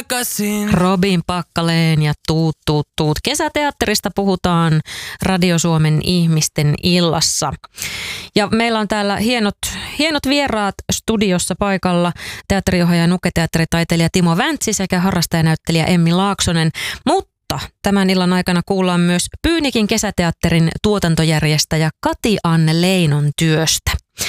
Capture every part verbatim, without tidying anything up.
takaisin. Robin Packaleen ja Tuut, tuut, tuut. Kesäteatterista puhutaan Radio Suomen ihmisten illassa. Ja meillä on täällä hienot, hienot vieraat studiossa paikalla. Teatteriohjaaja ja nuketeatteritaiteilija Timo Väntsi sekä harrastajanäyttelijä Emmi Laaksonen. Mutta tämän illan aikana kuullaan myös Pyynikin kesäteatterin tuotantojärjestäjä Kati-Anne Leinon työstä.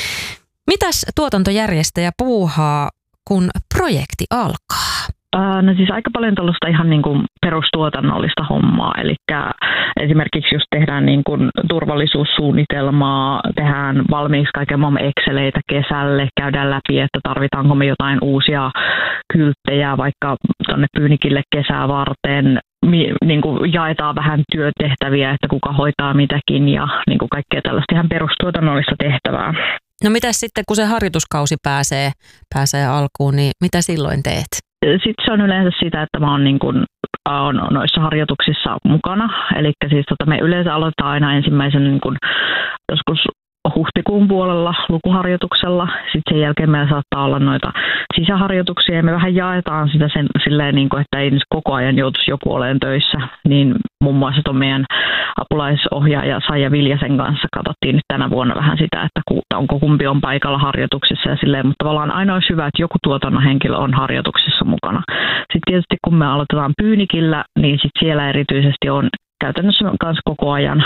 Mitäs tuotantojärjestäjä puuhaa, kun projekti alkaa? No siis aika paljon tällaista ihan niin kuin perustuotannollista hommaa, eli esimerkiksi jos tehdään niin kuin turvallisuussuunnitelmaa, tehdään valmiiksi kaiken maailman exceleitä kesälle, käydään läpi, että tarvitaanko me jotain uusia kylttejä vaikka tuonne Pyynikille kesää varten, niin kuin jaetaan vähän työtehtäviä, että kuka hoitaa mitäkin ja niin kuin kaikkea tällaista ihan perustuotannollista tehtävää. No mitäs sitten, kun se harjoituskausi pääsee, pääsee alkuun, niin mitä silloin teet? Sitten se on yleensä sitä, että mä oon niin kuin, on noissa harjoituksissa mukana. Eli siis tota, me yleensä aloitetaan aina ensimmäisen niin kuin, joskus huhtikuun puolella lukuharjoituksella. Sitten sen jälkeen meillä saattaa olla noita sisäharjoituksia ja me vähän jaetaan sitä sen, silleen, niin kuin, että ei koko ajan joutuisi joku olemaan töissä. Niin muun muassa tuon meidän apulaisohjaaja Saija Viljasen kanssa katsottiin nyt tänä vuonna vähän sitä, että onko kumpi on paikalla harjoituksissa ja silleen, mutta tavallaan aina olisi hyvä, että joku tuotannon henkilö on harjoituksissa mukana. Sitten tietysti kun me aloitetaan Pyynikillä, niin sit siellä erityisesti on käytännössä kanssa koko ajan.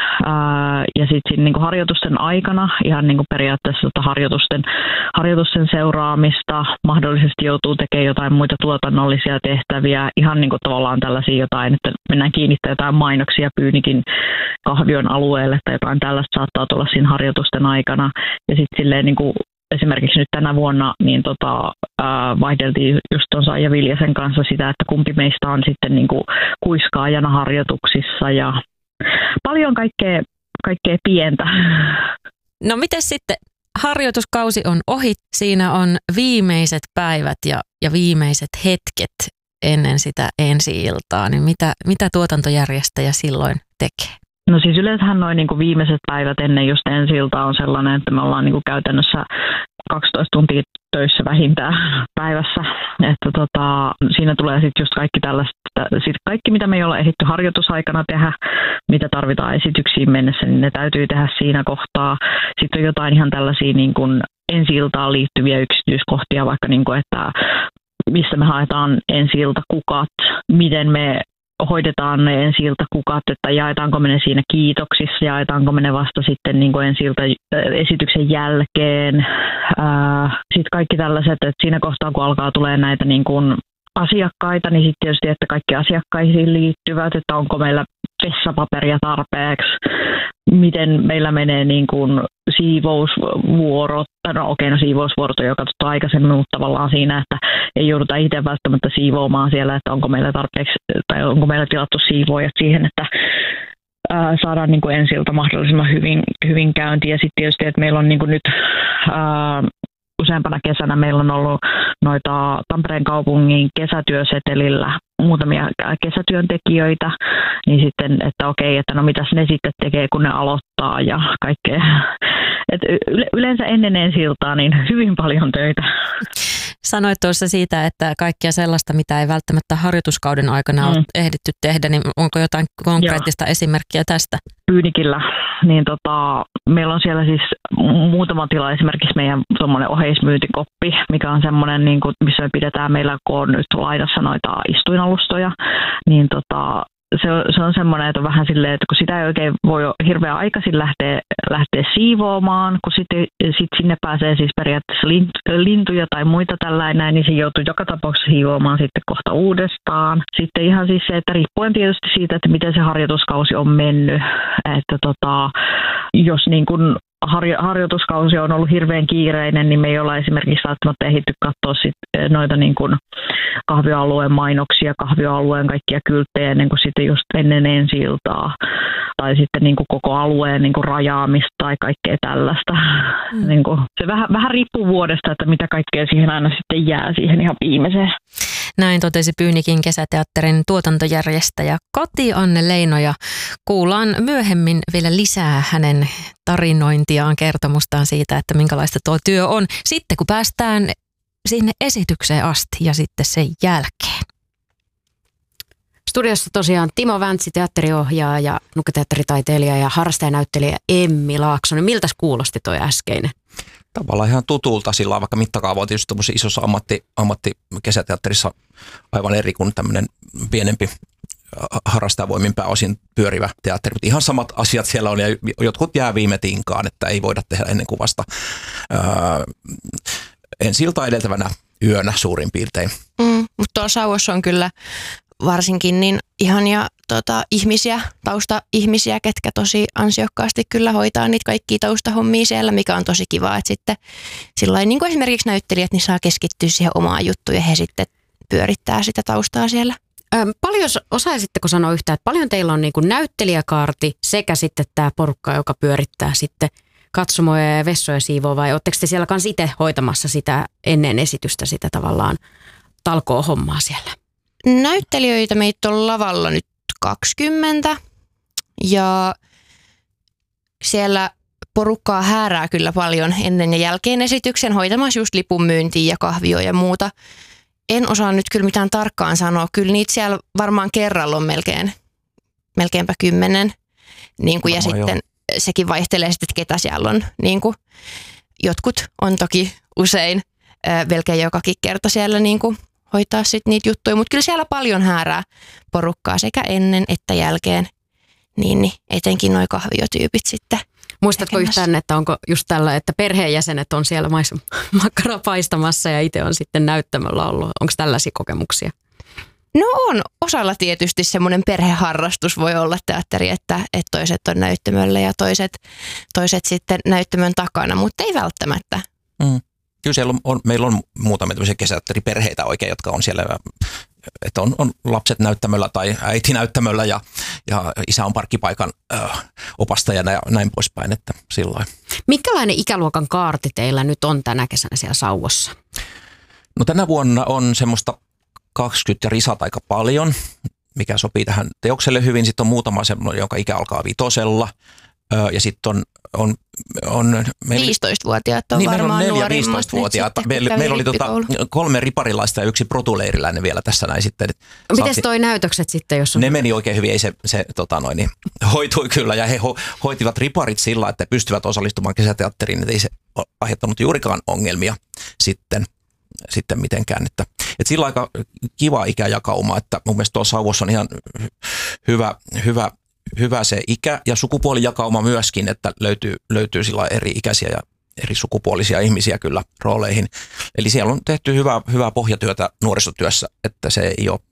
Ää, ja sitten niin harjoitusten aikana ihan niin periaatteessa tota harjoitusten, harjoitusten seuraamista, mahdollisesti joutuu tekemään jotain muita tuotannollisia tehtäviä, ihan niin tavallaan tällaisia jotain, että mennään kiinnittämään jotain mainoksia Pyynikin kahvion alueelle tai jotain tällaista saattaa tulla siinä harjoitusten aikana. Ja sitten silleen niin kuin esimerkiksi nyt tänä vuonna niin tota, ää, vaihdeltiin just tuon Saija Viljasen kanssa sitä, että kumpi meistä on sitten niin kuin kuiskaajana harjoituksissa ja paljon kaikkea, kaikkea pientä. No miten sitten harjoituskausi on ohi, siinä on viimeiset päivät ja, ja viimeiset hetket ennen sitä ensi-iltaa, niin mitä, mitä tuotantojärjestäjä silloin tekee? No siis yleensähän noin niin kuin viimeiset päivät ennen just ensi-iltaa on sellainen, että me ollaan niin kuin käytännössä kaksitoista tuntia töissä vähintään päivässä. Että tota, siinä tulee sitten just kaikki tällaista, sit kaikki mitä me ei olla ehditty harjoitusaikana tehdä, mitä tarvitaan esityksiin mennessä, niin ne täytyy tehdä siinä kohtaa. Sitten on jotain ihan tällaisia niin kuin ensi-iltaan liittyviä yksityiskohtia, vaikka niin kuin, että missä me haetaan ensi-iltakukat, miten me hoidetaan ne ensi-iltakukat, että jaetaanko me ne siinä kiitoksissa, jaetaanko me ne vasta sitten niin kuin ensi-ilta esityksen jälkeen. Sitten kaikki tällaiset, että siinä kohtaa kun alkaa tulee näitä niin kuin asiakkaita, niin sitten tietysti, että kaikki asiakkaisiin liittyvät, että onko meillä vessapaperia tarpeeksi, miten meillä menee niin kuin siivousvuorot, no okei, no siivousvuorot on jo katsottu aikaisemmin, mutta tavallaan siinä, että ei jouduta itse välttämättä siivoamaan siellä, että onko meillä tarpeeksi, tai onko meillä tilattu siivoojat siihen, että ää, saadaan niin kuin ensi-ilta mahdollisimman hyvin, hyvin käyntiin. Ja sitten tietysti, että meillä on niin kuin nyt ää, useampana kesänä meillä on ollut noita Tampereen kaupungin kesätyösetelillä muutamia kesätyöntekijöitä, niin sitten, että okei, että no mitäs ne sitten tekee, kun ne aloittaa ja kaikkea. Et yleensä ennen ensi-iltaa niin hyvin paljon töitä. Sanoit tuossa siitä, että kaikkea sellaista, mitä ei välttämättä harjoituskauden aikana mm. ole ehditty tehdä, niin onko jotain konkreettista Joo. esimerkkiä tästä? Pyynikillä, niin tota, meillä on siellä siis muutama tila, esimerkiksi meidän tuommoinen oheismyyntikoppi, mikä on semmoinen, niin kuin, missä me pidetään meillä, kun on nyt laidassa noita istuinalustoja, niin tota, Se on, se on semmoinen, että on vähän silleen, että kun sitä ei oikein voi hirveän aikaisin lähteä, lähteä siivoamaan, kun sitten sit sinne pääsee siis periaatteessa lintuja tai muita tällainen, niin se joutuu joka tapauksessa siivoamaan sitten kohta uudestaan. Sitten ihan siis se, että riippuen tietysti siitä, että miten se harjoituskausi on mennyt, että tota, jos niin kuin harjoituskausi on ollut hirveän kiireinen, niin me ei olla esimerkiksi välttämättä ehditty katsoa sit noita niin kuin kahvioalueen mainoksia, kahvioalueen kaikkia kylttejä ennen kuin sitten just ennen ensi-iltaa. Tai sitten niin kuin koko alueen niin kuin rajaamista tai kaikkea tällaista. Mm. Niin kuin, se vähän, vähän riippuu vuodesta, että mitä kaikkea siihen aina sitten jää siihen ihan viimeiseen. Näin totesi Pyynikin kesäteatterin tuotantojärjestäjä Kati-Anne Leino ja kuullaan myöhemmin vielä lisää hänen tarinointiaan, kertomustaan siitä, että minkälaista tuo työ on sitten kun päästään sinne esitykseen asti ja sitten sen jälkeen. Studiossa tosiaan Timo Väntsi, teatteriohjaaja, nukketeatteritaiteilija ja harrastajanäyttelijä Emmi Laaksonen. Miltäs kuulosti toi äskeinen? Tavallaan ihan tutulta sillä, vaikka mittakaava on tietysti tämmöisessä isossa ammatti, ammattikesäteatterissa aivan eri kuin tämmöinen pienempi harrastajavoimin pääosin pyörivä teatteri. Mutta ihan samat asiat siellä on ja jotkut jää viime tinkaan, että ei voida tehdä ennen kuin vasta öö, ensi-iltaa edeltävänä yönä suurin piirtein. Mm, mutta tuolla Sauvossa on kyllä varsinkin niin ihania tota, ihmisiä, tausta-ihmisiä, ketkä tosi ansiokkaasti kyllä hoitaa niitä kaikkia taustahommia siellä, mikä on tosi kiva, että sitten sillain, niin kuin esimerkiksi näyttelijät, niin saa keskittyä siihen omaan juttuun ja he sitten pyörittää sitä taustaa siellä. Ö, paljon osaisitteko sanoa yhtään, että paljon teillä on niin kuin näyttelijäkaarti sekä sitten tämä porukka, joka pyörittää sitten katsomoja ja vessoja siivoo, vai oletteko te siellä kanssa itse hoitamassa sitä ennen esitystä sitä tavallaan talkoo-hommaa siellä? Näyttelijöitä meitä on lavalla nyt kaksikymmentä ja siellä porukkaa häärää kyllä paljon ennen ja jälkeen esityksen hoitamassa just lipun myyntiä ja kahvioa ja muuta. En osaa nyt kyllä mitään tarkkaan sanoa. Kyllä niitä siellä varmaan kerralla on melkein, melkeinpä kymmenen. Niin kuin, ja sitten joo. Sekin vaihtelee sitten, että ketä siellä on. Niin kuin, jotkut on toki usein äh, melkein jokakin kerta siellä niin kuin, hoitaa sitten niitä juttuja. Mutta kyllä siellä paljon häärää porukkaa sekä ennen että jälkeen. Niin, niin etenkin nuo kahviotyypit sitten. Muistatko tekemässä yhtään, että onko just tällä, että perheenjäsenet on siellä makkaraa paistamassa ja itse on sitten näyttämöllä ollut? Onko tällaisia kokemuksia? No on. Osalla tietysti semmoinen perheharrastus voi olla teatteri, että, että toiset on näyttämöllä ja toiset, toiset sitten näyttämön takana, mutta ei välttämättä. Mm. Kyllä siellä on, on, meillä on muutamia tämmöisiä kesäteatteriperheitä oikein, jotka on siellä, että on, on lapset näyttämöllä tai äiti näyttämöllä ja, ja isä on parkkipaikan ö, opastajana ja näin poispäin, että sillain. Minkälainen ikäluokan kaarti teillä nyt on tänä kesänä siellä Sauvossa? No tänä vuonna on semmoista kaksikymmentä ja risat aika paljon, mikä sopii tähän teokselle hyvin. Sitten on muutama semmoinen, jonka ikä alkaa vitosella. Ja sitten on, on, on meillä, viisitoistavuotiaat on niin, varmaan neljä nuorimmat. viisitoistavuotiaat. Meillä, meillä oli tota, kolme riparilaista ja yksi protuleiriläinen vielä tässä näin sitten. Miten toi näytökset sitten, jos on? Ne meni oikein hyvin, ei se, se tota noin, niin, hoitui kyllä ja he ho, hoitivat riparit sillä, että pystyvät osallistumaan kesäteatteriin, että ei se aiheuttanut juurikaan ongelmia sitten. sitten mitenkään, että, että sillä aika kiva ikäjakauma, että mun mielestä tuossa Sauvossa on ihan hyvä, hyvä, hyvä se ikä ja sukupuolijakauma myöskin, että löytyy, löytyy sillä eri ikäisiä ja eri sukupuolisia ihmisiä kyllä rooleihin. Eli siellä on tehty hyvää, hyvää pohjatyötä nuorisotyössä, että se ei ole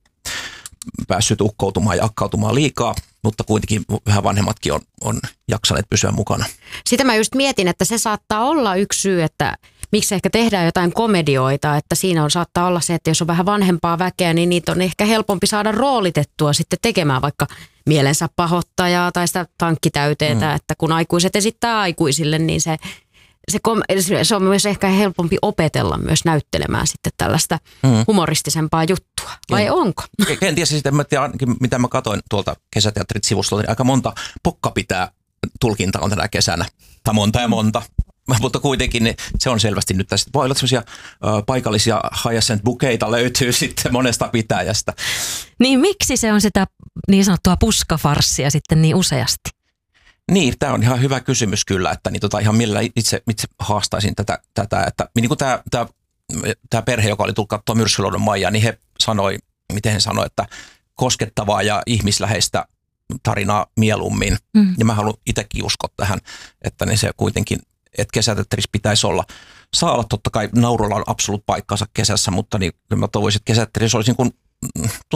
päässyt ukkoutumaan ja akkautumaan liikaa, mutta kuitenkin vähän vanhemmatkin on, on jaksaneet pysyä mukana. Sitä mä just mietin, että se saattaa olla yksi syy, että miksi ehkä tehdään jotain komedioita, että siinä on saattaa olla se, että jos on vähän vanhempaa väkeä, niin niitä on ehkä helpompi saada roolitettua sitten tekemään vaikka mielensä pahoittajaa tai sitä tankkitäyteetä, mm. että kun aikuiset esittää aikuisille, niin se, se, kom- se on myös ehkä helpompi opetella myös näyttelemään sitten tällaista mm. humoristisempaa juttua, vai ja. onko? Kenties sitten, mitä mä katsoin tuolta kesäteatterit sivustolla, niin aika monta pokka pitää tulkinta on tänä kesänä, tai monta ja monta. Mutta kuitenkin niin se on selvästi nyt tässä. Voi olla sellaisia ö, paikallisia hyacinth bukeita löytyy sitten monesta pitäjästä. Niin miksi se on sitä niin sanottua puskafarssia sitten niin useasti? Niin, tämä on ihan hyvä kysymys kyllä, että niin tota, ihan mielellä itse, itse haastaisin tätä, tätä että niin kuin tämä, tämä, tämä perhe, joka oli tullut katsoa Myrskyluodon Maijaa, niin he sanoi, miten he sanoi, että koskettavaa ja ihmisläheistä tarinaa mieluummin. Mm. Ja mä haluan itsekin uskoa tähän, että niin se kuitenkin että kesäteatterissa pitäisi olla. Saa olla totta kai, naurulla on absoluut paikkansa kesässä, mutta niin, mä toivoisin, että kesäteatterissa olisi niin kuin